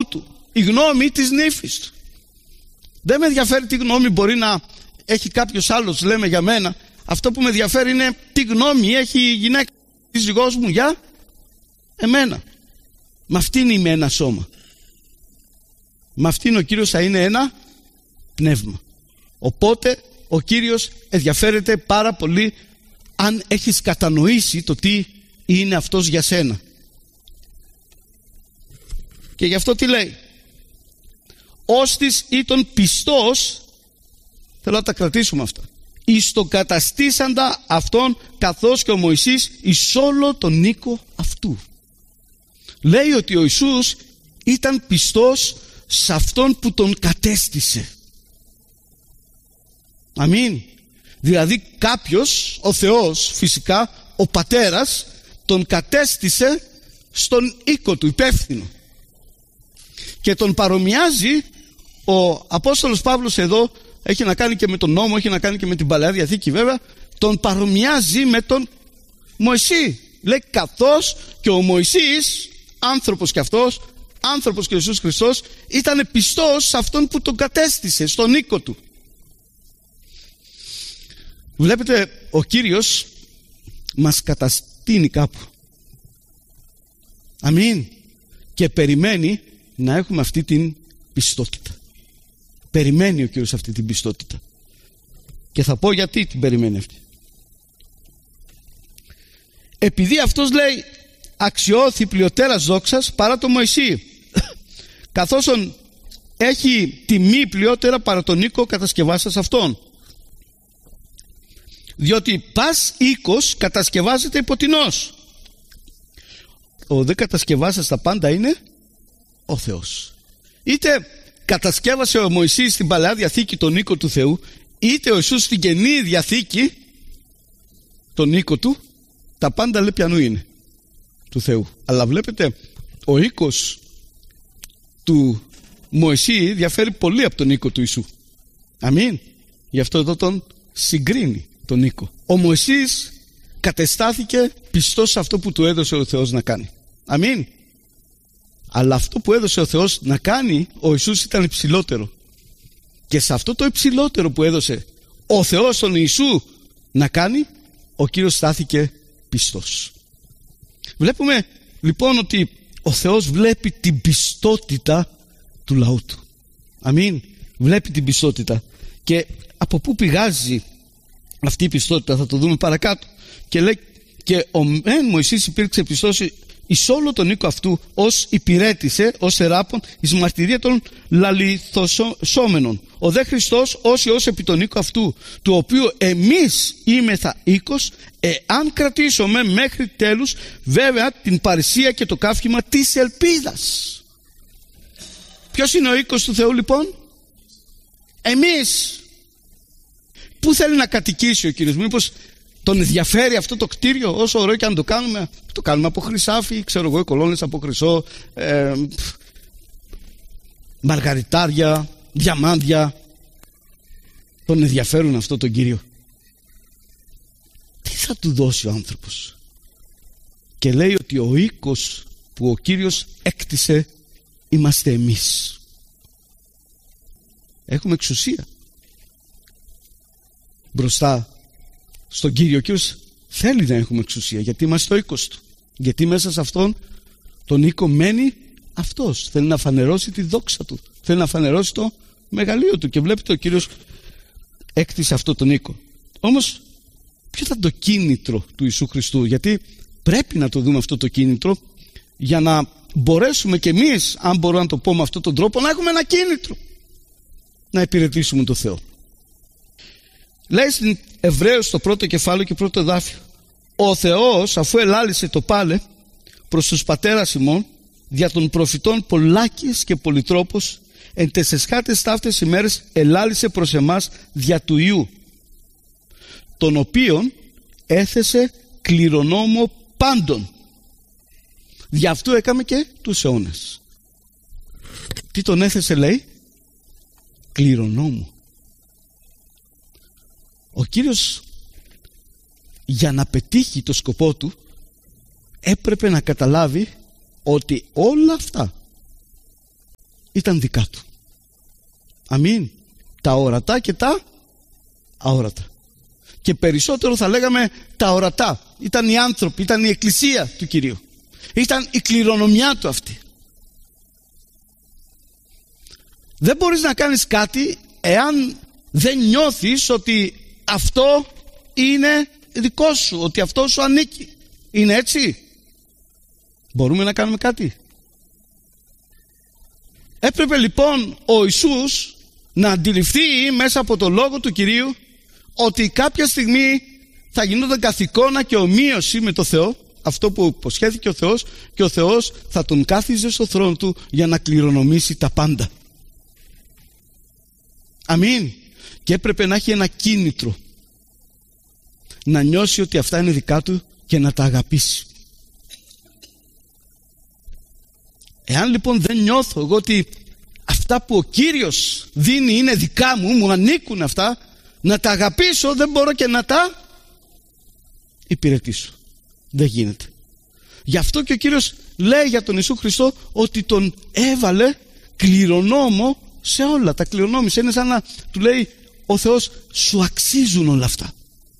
του, η γνώμη της νύφης του. Δεν με ενδιαφέρει τι γνώμη μπορεί να έχει κάποιος άλλος, λέμε, για μένα. Αυτό που με ενδιαφέρει είναι τι γνώμη έχει η γυναίκα, η σύζυγός μου για εμένα. Με αυτήν είμαι ένα σώμα. Με αυτήν ο Κύριος θα είναι ένα πνεύμα. Οπότε ο Κύριος ενδιαφέρεται πάρα πολύ αν έχεις κατανοήσει το τι είναι αυτός για σένα. Και γι' αυτό τι λέει? Όστις ήταν πιστός, θέλω να τα κρατήσουμε αυτά, εις το καταστήσαντα αυτόν, καθώς και ο Μωυσής εις όλο τον οίκο αυτού. Λέει ότι ο Ιησούς ήταν πιστός σε αυτόν που τον κατέστησε. Αμήν. Δηλαδή κάποιος, ο Θεός φυσικά, ο Πατέρας, τον κατέστησε στον οίκο του, υπεύθυνο. Και τον παρομοιάζει ο Απόστολος Παύλος εδώ, έχει να κάνει και με τον νόμο, έχει να κάνει και με την Παλαιά Διαθήκη βέβαια, τον παρομοιάζει με τον Μωυσή. Λέει καθώς και ο Μωυσής, άνθρωπος και αυτός, άνθρωπος και ο Ιησούς Χριστός, ήταν πιστός σε αυτόν που τον κατέστησε, στον οίκο του. Βλέπετε, ο Κύριος μας καταστήνει κάπου. Αμήν. Και περιμένει να έχουμε αυτή την πιστότητα. Περιμένει ο Κύριος αυτή την πιστότητα. Και θα πω γιατί την περιμένει αυτή. Επειδή αυτός, λέει, αξιώθη πλειοτέρας δόξας παρά τον Μωυσή, καθώς έχει τιμή πλειότερα παρά τον οίκο κατασκευάσας αυτόν. Διότι πας οίκος κατασκευάζεται υπό τινός. Ο δε κατασκευάσας τα πάντα είναι ο Θεός. Είτε κατασκεύασε ο Μωυσής στην Παλαιά Διαθήκη τον οίκο του Θεού, είτε ο Ιησούς στην Καινή Διαθήκη τον οίκο του, τα πάντα, λέει, ποιανού είναι? Του Θεού. Αλλά βλέπετε, ο οίκος του Μωυσή διαφέρει πολύ από τον οίκο του Ιησού. Αμήν. Γι' αυτό εδώ τον συγκρίνει τον οίκο. Ο Μωυσής κατεστάθηκε πιστός σε αυτό που του έδωσε ο Θεός να κάνει. Αμήν. Αλλά αυτό που έδωσε ο Θεός να κάνει, ο Ιησούς ήταν υψηλότερο. Και σε αυτό το υψηλότερο που έδωσε ο Θεός στον Ιησού να κάνει, ο Κύριος στάθηκε πιστός. Βλέπουμε λοιπόν ότι ο Θεός βλέπει την πιστότητα του λαού του. Αμήν. Βλέπει την πιστότητα. Και από πού πηγάζει αυτή η πιστότητα, θα το δούμε παρακάτω. Και λέει, και ο Μωυσής υπήρξε πιστός εις όλο τον οίκο αυτού, ως υπηρέτησε, ως εράπων, εις μαρτυρία των λαληθοσόμενων. Ο δε Χριστός ως επί τον οίκο αυτού, του οποίου εμείς είμεθα οίκος, εάν κρατήσουμε μέχρι τέλους βέβαια την παρησία και το καύχημα της ελπίδας. Ποιος είναι ο οίκος του Θεού λοιπόν? Εμείς. Πού θέλει να κατοικήσει ο Κύριος? Μήπως τον ενδιαφέρει αυτό το κτίριο, όσο ωραίο και αν το κάνουμε? Το κάνουμε από χρυσάφι, ξέρω εγώ, οι κολόνες από χρυσό, μαργαριτάρια, διαμάντια. Τον ενδιαφέρουν αυτό τον Κύριο? Τι θα του δώσει ο άνθρωπος? Και λέει ότι ο οίκος που ο Κύριος έκτισε είμαστε εμείς. Έχουμε εξουσία μπροστά στον Κύριο. Ο Κύριος θέλει να έχουμε εξουσία, γιατί είμαστε ο οίκος του. Γιατί μέσα σε αυτόν τον οίκο μένει αυτός. Θέλει να φανερώσει τη δόξα του, θέλει να φανερώσει το μεγαλείο του. Και βλέπετε, ο Κύριος έκτισε αυτό τον οίκο. Όμως ποιο ήταν το κίνητρο του Ιησού Χριστού? Γιατί πρέπει να το δούμε αυτό το κίνητρο, για να μπορέσουμε κι εμείς, αν μπορώ να το πω με αυτόν τον τρόπο, να έχουμε ένα κίνητρο να υπηρετήσουμε τον Θεό. Λέει στην Εβραίους το πρώτο κεφάλαιο και πρώτο εδάφιο, ο Θεός, αφού ελάλησε το πάλε προς τους πατέρας ημών δια των προφητών πολλάκις και πολυτρόπος, εν τεσσεσχάτες ταύτες ημέρες ελάλησε προς εμάς δια του Υιού, τον οποίον έθεσε κληρονόμο πάντων. Δι' αυτού έκαμε και τους αιώνες. Τι τον έθεσε, λέει? Κληρονόμο. Ο Κύριος, για να πετύχει το σκοπό του, έπρεπε να καταλάβει ότι όλα αυτά ήταν δικά του. Αμήν. Τα ορατά και τα αόρατα. Και περισσότερο θα λέγαμε τα ορατά. Ήταν οι άνθρωποι, ήταν η εκκλησία του Κυρίου. Ήταν η κληρονομιά του αυτή. Δεν μπορείς να κάνεις κάτι εάν δεν νιώθεις ότι αυτό είναι δικό σου, ότι αυτό σου ανήκει. Είναι έτσι? Μπορούμε να κάνουμε κάτι? Έπρεπε λοιπόν ο Ιησούς να αντιληφθεί μέσα από το λόγο του Κυρίου ότι κάποια στιγμή θα γινόταν καθ' εικόνα και ομοίωση με το Θεό, αυτό που υποσχέθηκε ο Θεός, και ο Θεός θα τον κάθιζε στο θρόνο του για να κληρονομήσει τα πάντα. Αμήν. Και έπρεπε να έχει ένα κίνητρο, να νιώσει ότι αυτά είναι δικά του και να τα αγαπήσει. Εάν λοιπόν δεν νιώθω εγώ ότι αυτά που ο Κύριος δίνει είναι δικά μου, μου ανήκουν αυτά, να τα αγαπήσω, δεν μπορώ και να τα υπηρετήσω. Δεν γίνεται. Γι' αυτό και ο Κύριος λέει για τον Ιησού Χριστό ότι τον έβαλε κληρονόμο σε όλα. Τα κληρονόμησε. Είναι σαν να του λέει ο Θεός, σου αξίζουν όλα αυτά.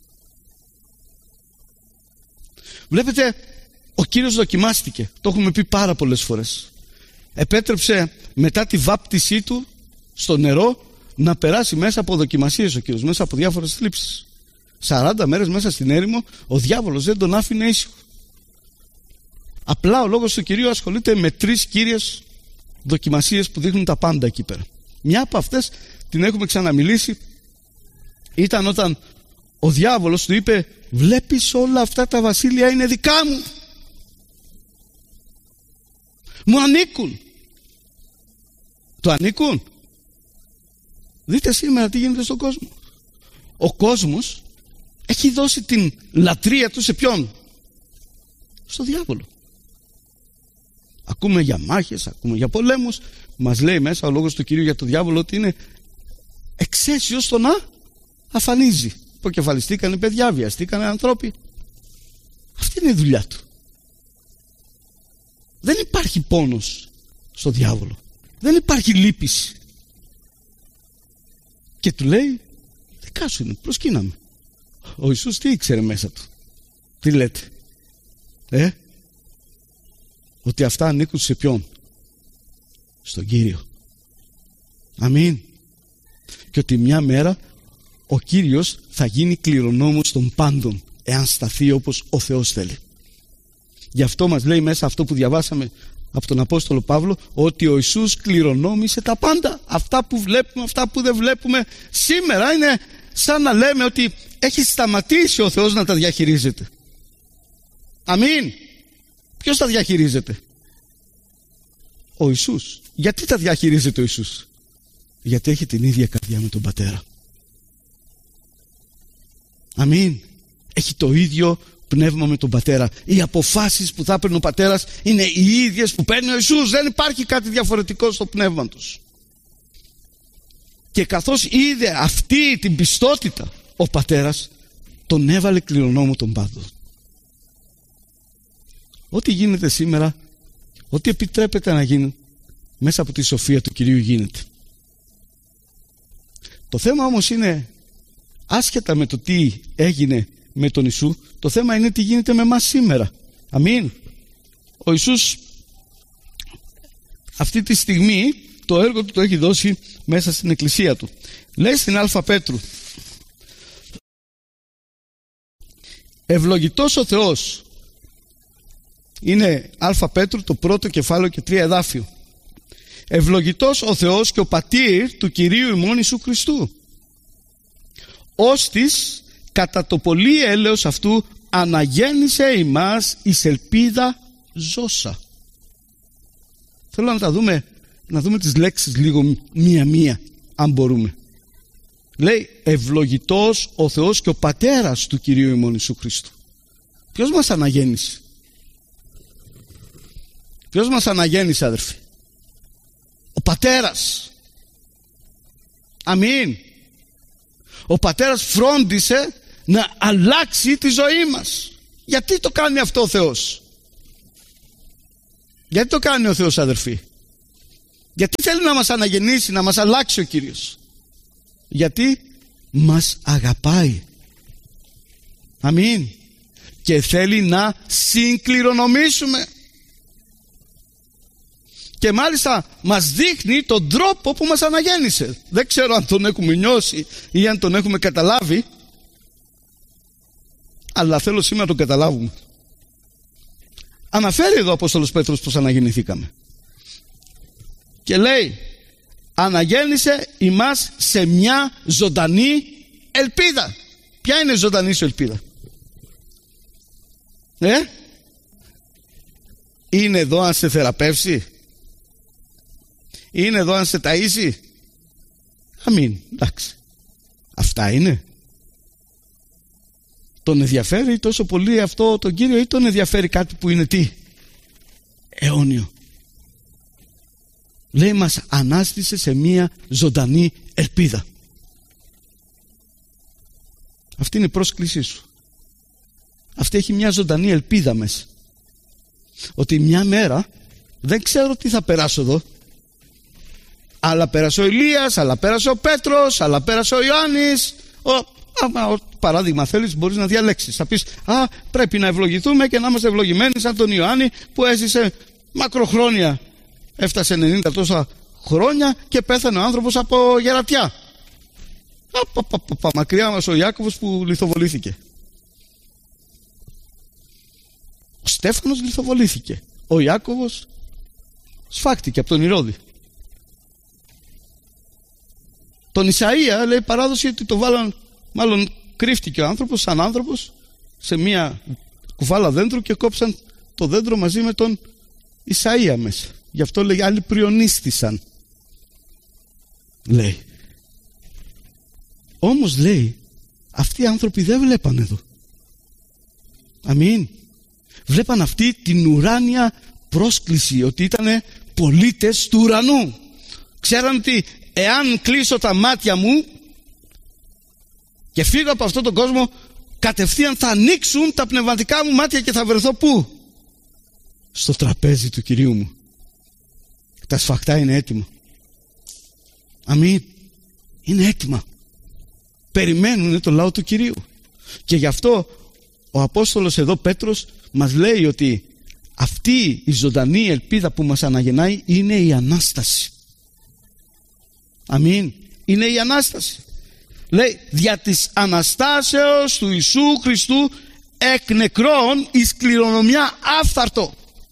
Βλέπετε, ο Κύριος δοκιμάστηκε. Το έχουμε πει πάρα πολλές φορές. Επέτρεψε μετά τη βάπτισή του στο νερό να περάσει μέσα από δοκιμασίες ο Κύριος, μέσα από διάφορες θλίψεις. 40 μέρες μέσα στην έρημο ο διάβολος δεν τον άφηνε ήσυχο. Απλά ο λόγος του Κυρίου ασχολείται με 3 κύριες δοκιμασίες που δείχνουν τα πάντα εκεί πέρα. Μια από αυτές την έχουμε ξαναμιλήσει. Ήταν όταν ο διάβολος του είπε, βλέπεις όλα αυτά τα βασίλεια είναι δικά μου, μου ανήκουν. Του ανήκουν? Δείτε σήμερα τι γίνεται στον κόσμο. Ο κόσμος έχει δώσει την λατρεία του σε ποιον? Στο διάβολο. Ακούμε για μάχες, ακούμε για πολέμους. Μας λέει μέσα ο λόγος του Κυρίου για τον διάβολο ότι είναι εξαίσιος στο να αφανίζει. Αποκεφαλιστήκανε παιδιά, βιαστήκανε ανθρώποι. Αυτή είναι η δουλειά του. Δεν υπάρχει πόνος στο διάβολο. Δεν υπάρχει λύπηση. Και του λέει, δικά σου είναι, προσκύναμε. Ο Ιησούς τι ήξερε μέσα του? Τι λέτε? Ότι αυτά ανήκουν σε ποιον? Στον Κύριο. Αμήν. Και ότι μια μέρα ο Κύριος θα γίνει κληρονόμος των πάντων, εάν σταθεί όπως ο Θεός θέλει. Γι' αυτό μας λέει μέσα αυτό που διαβάσαμε από τον Απόστολο Παύλο, ότι ο Ιησούς κληρονόμησε τα πάντα. Αυτά που βλέπουμε, αυτά που δεν βλέπουμε. Σήμερα είναι σαν να λέμε ότι έχει σταματήσει ο Θεός να τα διαχειρίζεται. Αμήν. Ποιος τα διαχειρίζεται? Ο Ιησούς. Γιατί τα διαχειρίζεται ο Ιησούς? Γιατί έχει την ίδια καρδιά με τον Πατέρα. Αμήν. Έχει το ίδιο πνεύμα με τον Πατέρα. Οι αποφάσεις που θα παίρνει ο Πατέρας είναι οι ίδιες που παίρνει ο Ιησούς. Δεν υπάρχει κάτι διαφορετικό στο πνεύμα τους. Και καθώς είδε αυτή την πιστότητα ο Πατέρας, τον έβαλε κληρονόμο των πάντων. Ό,τι γίνεται σήμερα, ό,τι επιτρέπεται να γίνει μέσα από τη σοφία του Κυρίου γίνεται. Το θέμα όμως είναι, άσχετα με το τι έγινε με τον Ιησού, το θέμα είναι τι γίνεται με εμάς σήμερα. Αμήν. Ο Ιησούς αυτή τη στιγμή το έργο του το έχει δώσει μέσα στην εκκλησία του. Λέει στην Α Πέτρου, ευλογητός ο Θεός. Είναι Α Πέτρου το 1ο κεφάλαιο και 3 εδάφιο. Ευλογητός ο Θεός και ο πατήρ του Κυρίου ημών Ιησού Χριστού, ώστις κατά το πολύ έλεος αυτού αναγέννησε ημάς εις ελπίδα ζώσα. Θέλω να δούμε τις λέξεις λίγο μία-μία, αν μπορούμε. Λέει ευλογητός ο Θεός και ο πατέρας του Κυρίου ημών Ιησού Χριστού. Ποιος μας αναγέννησε? Ποιος μας αναγέννησε, αδερφοί? Ο Πατέρας. Αμήν. Ο Πατέρας φρόντισε να αλλάξει τη ζωή μας. Γιατί το κάνει αυτό ο Θεός? Γιατί το κάνει ο Θεός, αδερφοί? Γιατί θέλει να μας αναγεννήσει, να μας αλλάξει ο Κύριος? Γιατί μας αγαπάει. Αμήν. Και θέλει να συγκληρονομήσουμε. Και μάλιστα μας δείχνει τον τρόπο που μας αναγέννησε. Δεν ξέρω αν τον έχουμε νιώσει ή αν τον έχουμε καταλάβει, αλλά θέλω σήμερα να τον καταλάβουμε. Αναφέρει εδώ ο Απόστολος Πέτρος πως αναγεννηθήκαμε. Και λέει, αναγέννησε ημάς σε μια ζωντανή ελπίδα. Ποια είναι η ζωντανή σου ελπίδα? Είναι εδώ αν σε θεραπεύσει? Είναι εδώ αν σε ταΐζει? Αμήν, εντάξει. Αυτά είναι. Τον ενδιαφέρει τόσο πολύ αυτό τον Κύριο, ή τον ενδιαφέρει κάτι που είναι τι? Αιώνιο. Λέει, μας ανάστησε σε μια ζωντανή ελπίδα. Αυτή είναι η πρόσκλησή σου. Αυτή έχει μια ζωντανή ελπίδα μέσα. Ότι μια μέρα, δεν ξέρω τι θα περάσω εδώ, αλλά πέρασε ο Ηλίας, αλλά πέρασε ο Πέτρος, αλλά πέρασε ο Ιωάννης. Παράδειγμα θέλεις, μπορείς να διαλέξεις. Θα πεις, πρέπει να ευλογηθούμε και να είμαστε ευλογημένοι σαν τον Ιωάννη που έζησε μακροχρόνια. Έφτασε 90 τόσα χρόνια και πέθανε ο άνθρωπος από γερατιά. Μακριά μας ο Ιάκωβος που λιθοβολήθηκε. Ο Στέφανος λιθοβολήθηκε. Ο Ιάκωβος σφάχτηκε από τον Ηρώδη. Τον Ισαΐα λέει παράδοση ότι το βάλαν, μάλλον κρύφτηκε ο άνθρωπος σαν άνθρωπος σε μια κουφάλα δέντρου και κόψαν το δέντρο μαζί με τον Ισαΐα μέσα. Γι' αυτό λέει άλλοι πριονίστησαν. Λέει. Όμως λέει, αυτοί οι άνθρωποι δεν βλέπαν εδώ. Αμήν. Βλέπαν αυτή την ουράνια πρόσκληση, ότι ήταν πολίτες του ουρανού. Ξέραν ότι εάν κλείσω τα μάτια μου και φύγω από αυτόν τον κόσμο, κατευθείαν θα ανοίξουν τα πνευματικά μου μάτια και θα βρεθώ πού? Στο τραπέζι του Κυρίου μου. Τα σφαχτά είναι έτοιμα. Αμήν. Είναι έτοιμα. Περιμένουν το λαό του Κυρίου. Και γι' αυτό ο Απόστολος εδώ Πέτρος μας λέει ότι αυτή η ζωντανή ελπίδα που μας αναγεννάει είναι η Ανάσταση. Αμήν. Είναι η Ανάσταση. Λέει, δια της Αναστάσεως του Ιησού Χριστού εκ νεκρών εις κληρονομιά άφθαρτο.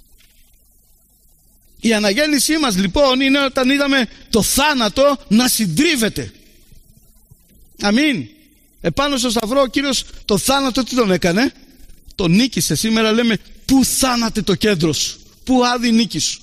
Η αναγέννησή μας λοιπόν είναι όταν είδαμε το θάνατο να συντρίβεται. Αμήν. Επάνω στο σταυρό ο Κύριος το θάνατο τι τον έκανε? Τον νίκησε. Σήμερα λέμε, πού θάνατε το κέντρο σου? Πού άδει η νίκη σου?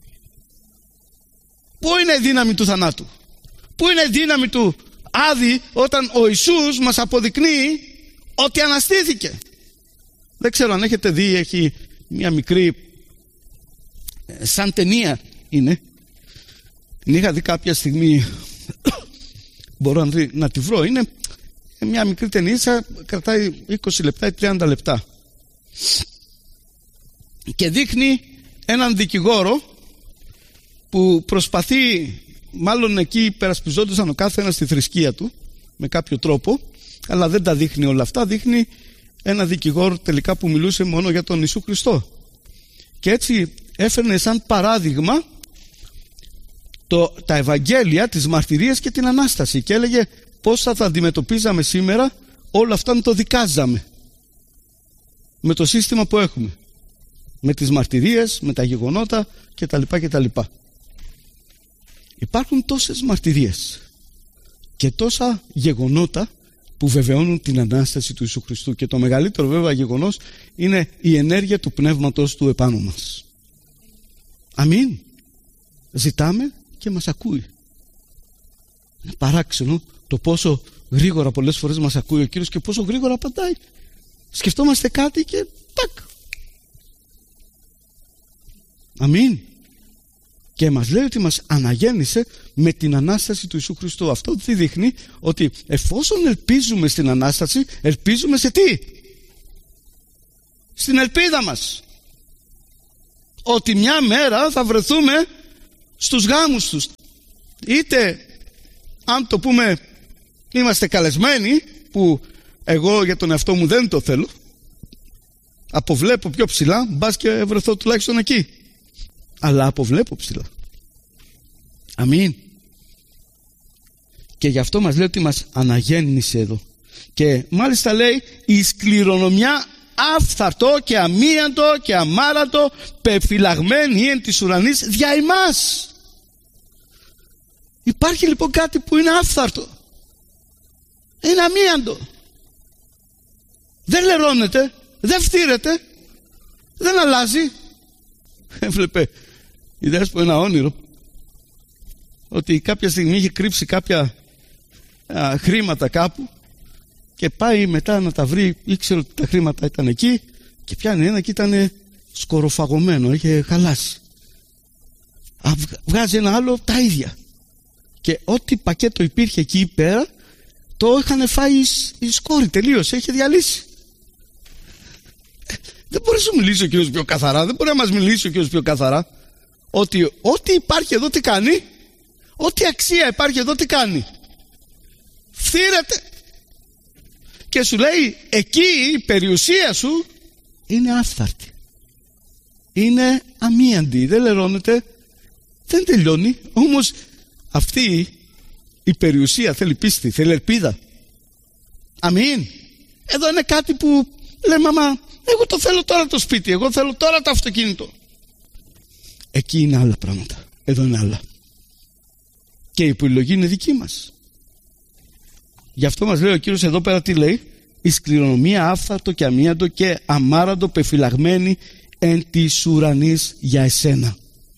Πού είναι η δύναμη του θανάτου? Πού είναι η δύναμη του άδει όταν ο Ιησούς μας αποδεικνύει ότι αναστήθηκε? Δεν ξέρω αν έχετε δει, έχει μια μικρή σαν ταινία είναι. Την είχα δει κάποια στιγμή. Μπορώ να τη βρω. Είναι μια μικρή ταινία, κρατάει 20 λεπτά ή 30 λεπτά και δείχνει έναν δικηγόρο που προσπαθεί, μάλλον εκεί υπερασπιζόντουσαν ο κάθε ένας στη θρησκεία του με κάποιο τρόπο, αλλά δεν τα δείχνει όλα αυτά. Δείχνει ένα δικηγόρο τελικά που μιλούσε μόνο για τον Ιησού Χριστό και έτσι έφερνε σαν παράδειγμα τα Ευαγγέλια, τις μαρτυρίες και την Ανάσταση και έλεγε πώς θα τα αντιμετωπίζαμε σήμερα όλα αυτά, να το δικάζαμε με το σύστημα που έχουμε, με τις μαρτυρίες, με τα γεγονότα κτλ. Υπάρχουν τόσες μαρτυρίες και τόσα γεγονότα που βεβαιώνουν την Ανάσταση του Ιησού Χριστού, και το μεγαλύτερο βέβαια γεγονός είναι η ενέργεια του Πνεύματος του επάνω μας. Αμήν. Ζητάμε και μας ακούει. Είναι παράξενο το πόσο γρήγορα πολλές φορές μας ακούει ο Κύριος και πόσο γρήγορα απαντάει. Σκεφτόμαστε κάτι και τάκ. Αμήν. Και μας λέει ότι μας αναγέννησε με την Ανάσταση του Ιησού Χριστού. Αυτό τι δείχνει? Ότι εφόσον ελπίζουμε στην Ανάσταση, ελπίζουμε σε τι? Στην ελπίδα μας. Ότι μια μέρα θα βρεθούμε στους γάμους τους. Είτε, αν το πούμε, είμαστε καλεσμένοι, που εγώ για τον εαυτό μου δεν το θέλω, αποβλέπω πιο ψηλά, μπας και βρεθώ τουλάχιστον εκεί. Αλλά αποβλέπω ψηλά. Αμήν. Και γι' αυτό μας λέει ότι μας αναγέννησε εδώ. Και μάλιστα λέει, εις κληρονομιά άφθαρτο και αμίαντο και αμάρατο πεφυλαγμένη εν της ουρανής δια ημάς. Υπάρχει λοιπόν κάτι που είναι άφθαρτο, είναι αμίαντο, δεν λερώνεται, δεν φτύρεται, δεν αλλάζει. Έβλεπε η Δέσπο ένα όνειρο ότι κάποια στιγμή είχε κρύψει κάποια χρήματα κάπου και πάει μετά να τα βρει, ήξερε ότι τα χρήματα ήταν εκεί και πιάνει ένα και ήταν σκοροφαγωμένο, είχε χαλάσει. Βγάζει ένα άλλο τα ίδια και ό,τι πακέτο υπήρχε εκεί πέρα το είχαν φάει η σκόρη, τελείωσε, είχε διαλύσει. Δεν μπορεί να σου μιλήσει ο Κύριος πιο καθαρά, δεν μπορεί να μας μιλήσει ο Κύριος πιο καθαρά ότι ό,τι υπάρχει εδώ τι κάνει, ό,τι αξία υπάρχει εδώ τι κάνει, φθήρεται. Και σου λέει εκεί η περιουσία σου είναι άφθαρτη, είναι αμίαντη, δεν λερώνεται, δεν τελειώνει. Όμως αυτή η περιουσία θέλει πίστη, θέλει ελπίδα. Αμήν. Εδώ είναι κάτι που λέμε, άμα εγώ το θέλω τώρα το σπίτι, εγώ θέλω τώρα το αυτοκίνητο. Εκεί είναι άλλα πράγματα, εδώ είναι άλλα. Και η επιλογή είναι δική μας. Γι' αυτό μας λέει ο Κύριος εδώ πέρα τι λέει, εις κληρονομία άφθαρτο και αμίαντο και αμάραντο πεφυλαγμένη εν της ουρανής για εσένα.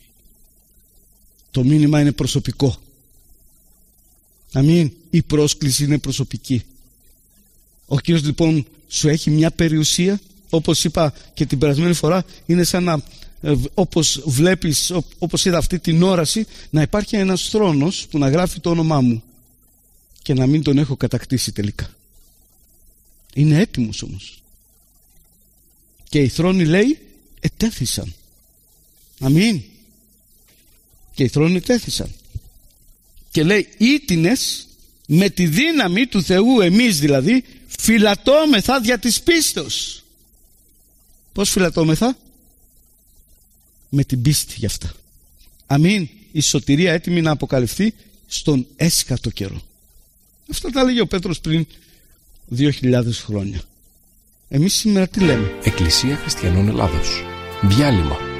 Το μήνυμα είναι προσωπικό. Αμήν. Η πρόσκληση είναι προσωπική. Ο Κύριος λοιπόν σου έχει μια περιουσία, όπως είπα και την περασμένη φορά, είναι σαν να, όπως βλέπεις, όπως είδα αυτή την όραση, να υπάρχει ένας θρόνος που να γράφει το όνομά μου και να μην τον έχω κατακτήσει τελικά. Είναι έτοιμος όμως. Και οι θρόνοι, λέει, ετέθησαν. Αμήν. Και οι θρόνοι ετέθησαν. Και λέει, ήτινες με τη δύναμη του Θεού, εμείς δηλαδή, φυλατώμεθα δια της πίστεως. Πώς φυλατώμεθα? Με την πίστη γι' αυτά. Αμήν. Η σωτηρία έτοιμη να αποκαλυφθεί στον έσκατο καιρό. Αυτά τα λέγει ο Πέτρος πριν 2.000 χρόνια. Εμείς σήμερα τι λέμε? Εκκλησία Χριστιανών Ελλάδος. Διάλειμμα.